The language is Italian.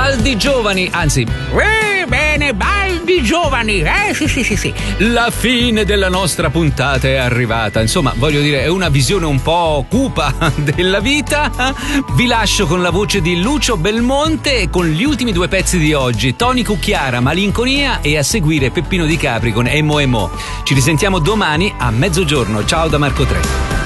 Baldi giovani, anzi, bene, Baldi giovani, sì. La fine della nostra puntata è arrivata. Insomma, voglio dire, è una visione un po' cupa della vita. Vi lascio con la voce di Lucio Belmonte e con gli ultimi due pezzi di oggi: Tony Cucchiara, Malinconia, e a seguire Peppino Di Capri con Emo Emo. Ci risentiamo domani a mezzogiorno. Ciao da Marco 3.